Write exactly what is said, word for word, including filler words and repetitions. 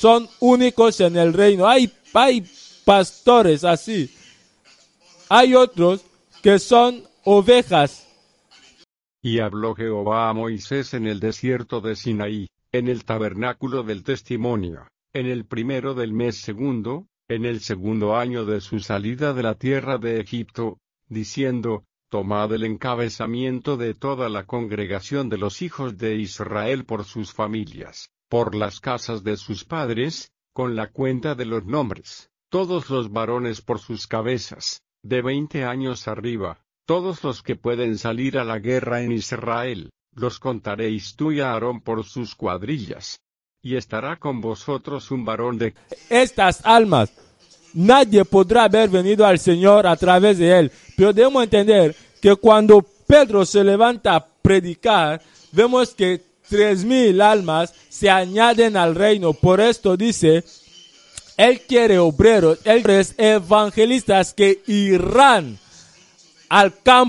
son únicos en el reino. Hay, hay pastores así. Hay otros que son ovejas. Y habló Jehová a Moisés en el desierto de Sinaí, en el tabernáculo del testimonio, en el primero del mes segundo, en el segundo año de su salida de la tierra de Egipto, diciendo: Tomad el encabezamiento de toda la congregación de los hijos de Israel por sus familias, por las casas de sus padres, con la cuenta de los nombres, todos los varones por sus cabezas, de veinte años arriba, todos los que pueden salir a la guerra en Israel, los contaréis tú y Aarón por sus cuadrillas. Y estará con vosotros un varón de estas almas. Nadie podrá haber venido al Señor a través de él. Pero debemos entender que cuando Pedro se levanta a predicar, vemos que tres mil almas se añaden al reino. Por esto dice, él quiere obreros, él quiere evangelistas que irán al campo